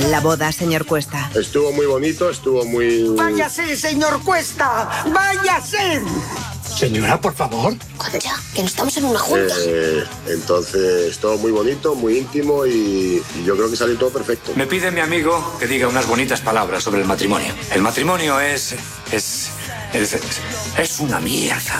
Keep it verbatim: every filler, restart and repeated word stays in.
tal la boda, señor Cuesta? Estuvo muy bonito, estuvo muy... ¡Váyase, señor Cuesta! ¡Váyase! Señora, por favor. Concha, que no estamos en una junta. Eh, entonces, todo muy bonito, muy íntimo y, y yo creo que salió todo perfecto. Me pide mi amigo que diga unas bonitas palabras sobre el matrimonio. El matrimonio es... es... es, es una mierda.